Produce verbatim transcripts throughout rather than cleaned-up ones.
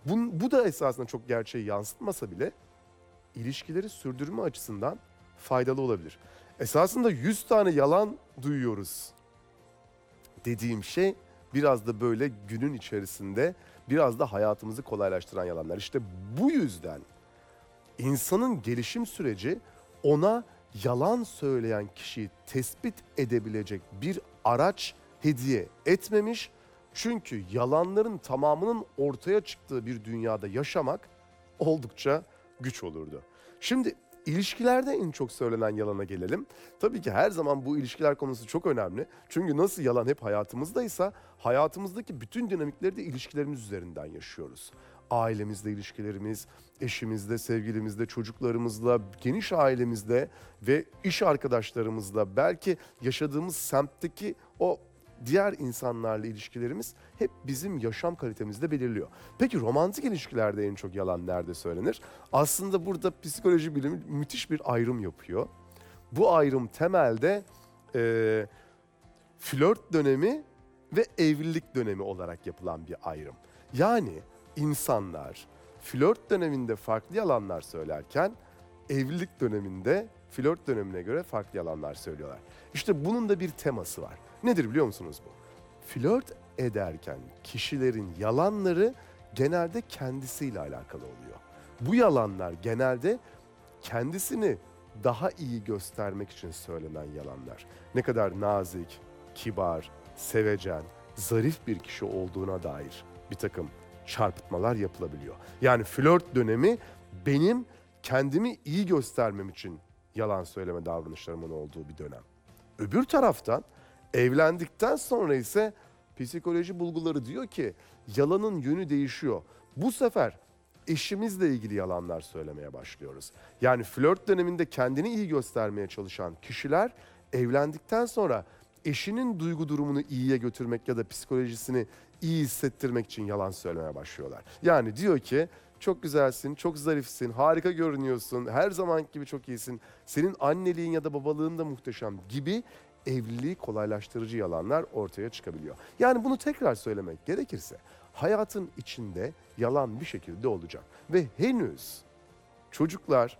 Bu, bu da esasında çok gerçeği yansıtmasa bile ilişkileri sürdürme açısından faydalı olabilir. Esasında yüz tane yalan duyuyoruz dediğim şey biraz da böyle günün içerisinde biraz da hayatımızı kolaylaştıran yalanlar. İşte bu yüzden insanın gelişim süreci ona yalan söyleyen kişiyi tespit edebilecek bir araç hediye etmemiş. Çünkü yalanların tamamının ortaya çıktığı bir dünyada yaşamak oldukça güç olurdu. Şimdi ilişkilerde en çok söylenen yalana gelelim. Tabii ki her zaman bu ilişkiler konusu çok önemli. Çünkü nasıl yalan hep hayatımızdaysa hayatımızdaki bütün dinamikleri de ilişkilerimiz üzerinden yaşıyoruz. Ailemizde ilişkilerimiz, eşimizle, sevgilimizle, çocuklarımızla, geniş ailemizle ve iş arkadaşlarımızla, belki yaşadığımız semtteki o diğer insanlarla ilişkilerimiz hep bizim yaşam kalitemizde belirliyor. Peki romantik ilişkilerde en çok yalan nerede söylenir? Aslında burada psikoloji bilimi müthiş bir ayrım yapıyor. Bu ayrım temelde e, flört dönemi ve evlilik dönemi olarak yapılan bir ayrım. Yani insanlar flört döneminde farklı yalanlar söylerken evlilik döneminde flört dönemine göre farklı yalanlar söylüyorlar. İşte bunun da bir teması var. Nedir biliyor musunuz bu? Flört ederken kişilerin yalanları genelde kendisiyle alakalı oluyor. Bu yalanlar genelde kendisini daha iyi göstermek için söylenen yalanlar. Ne kadar nazik, kibar, sevecen, zarif bir kişi olduğuna dair bir takım çarpıtmalar yapılabiliyor. Yani flört dönemi benim kendimi iyi göstermem için yalan söyleme davranışlarımın olduğu bir dönem. Öbür taraftan evlendikten sonra ise psikoloji bulguları diyor ki yalanın yönü değişiyor. Bu sefer eşimizle ilgili yalanlar söylemeye başlıyoruz. Yani flört döneminde kendini iyi göstermeye çalışan kişiler evlendikten sonra eşinin duygu durumunu iyiye götürmek ya da psikolojisini iyi hissettirmek için yalan söylemeye başlıyorlar. Yani diyor ki çok güzelsin, çok zarifsin, harika görünüyorsun, her zaman gibi çok iyisin, senin anneliğin ya da babalığın da muhteşem gibi evliliği kolaylaştırıcı yalanlar ortaya çıkabiliyor. Yani bunu tekrar söylemek gerekirse hayatın içinde yalan bir şekilde olacak. Ve henüz çocuklar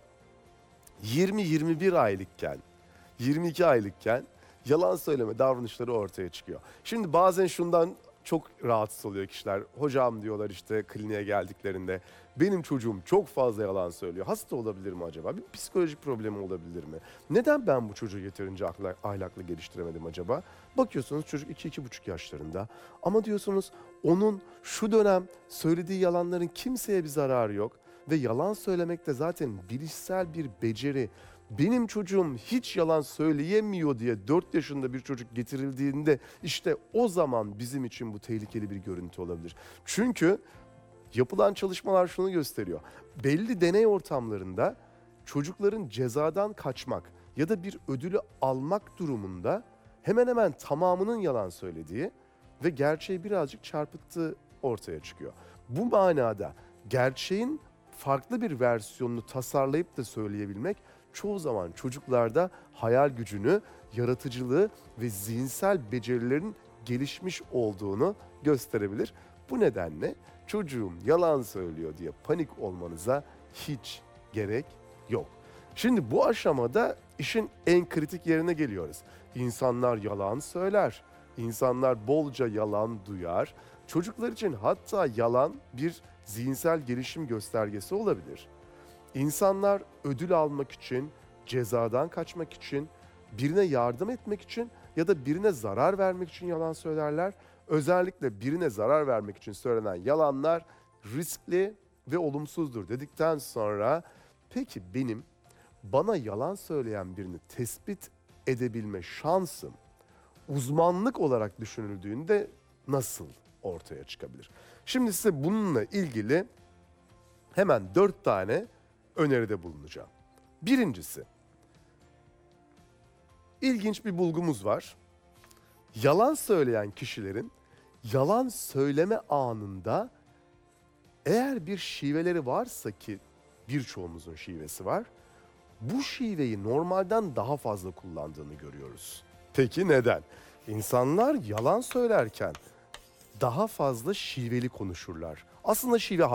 yirmi yirmi bir aylıkken, yirmi iki aylıkken yalan söyleme davranışları ortaya çıkıyor. Şimdi bazen şundan çok rahatsız oluyor kişiler. Hocam diyorlar işte kliniğe geldiklerinde benim çocuğum çok fazla yalan söylüyor. Hasta olabilir mi acaba? Bir psikolojik problemi olabilir mi? Neden ben bu çocuğu yeterince ahlak, ahlaklı geliştiremedim acaba? Bakıyorsunuz çocuk iki iki buçuk yaşlarında ama diyorsunuz onun şu dönem söylediği yalanların kimseye bir zararı yok. Ve yalan söylemek de zaten bilişsel bir beceri. Benim çocuğum hiç yalan söyleyemiyor diye dört yaşında bir çocuk getirildiğinde işte o zaman bizim için bu tehlikeli bir görüntü olabilir. Çünkü yapılan çalışmalar şunu gösteriyor. Belli deney ortamlarında çocukların cezadan kaçmak ya da bir ödülü almak durumunda hemen hemen tamamının yalan söylediği ve gerçeği birazcık çarpıttığı ortaya çıkıyor. Bu manada gerçeğin farklı bir versiyonunu tasarlayıp da söyleyebilmek çoğu zaman çocuklarda hayal gücünü, yaratıcılığı ve zihinsel becerilerin gelişmiş olduğunu gösterebilir. Bu nedenle çocuğum yalan söylüyor diye panik olmanıza hiç gerek yok. Şimdi bu aşamada işin en kritik yerine geliyoruz. İnsanlar yalan söyler, insanlar bolca yalan duyar. Çocuklar için hatta yalan bir zihinsel gelişim göstergesi olabilir. İnsanlar ödül almak için, cezadan kaçmak için, birine yardım etmek için ya da birine zarar vermek için yalan söylerler. Özellikle birine zarar vermek için söylenen yalanlar riskli ve olumsuzdur dedikten sonra peki benim bana yalan söyleyen birini tespit edebilme şansım uzmanlık olarak düşünüldüğünde nasıl ortaya çıkabilir? Şimdi size bununla ilgili hemen dört tane öneride bulunacağım. Birincisi, ilginç bir bulgumuz var. Yalan söyleyen kişilerin yalan söyleme anında eğer bir şiveleri varsa ki birçoğumuzun şivesi var, bu şiveyi normalden daha fazla kullandığını görüyoruz. Peki neden? İnsanlar yalan söylerken daha fazla şiveli konuşurlar. Aslında şive